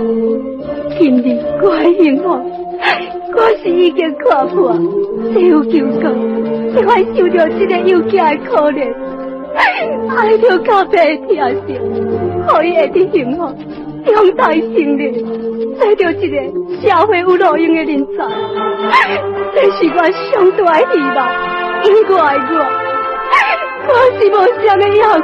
今日我的幸福，我是已经看破，只有求告，才会受到这个有家的可怜，爱着靠背的疼惜，可以会得幸福，长大成人，找到一个社会有路用的人才，这是我上大的希望，因我的我是无啥物要